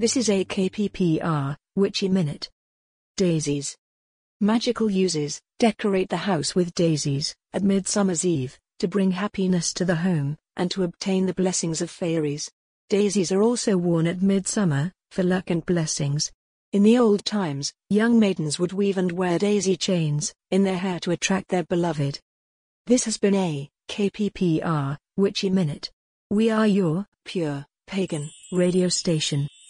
This is a KPPR, Witchy Minute. Daisies. Magical uses: decorate the house with daisies at Midsummer's Eve, to bring happiness to the home, and to obtain the blessings of fairies. Daisies are also worn at midsummer, for luck and blessings. In the old times, young maidens would weave and wear daisy chains in their hair to attract their beloved. This has been a KPPR, Witchy Minute. We are your pure pagan radio station.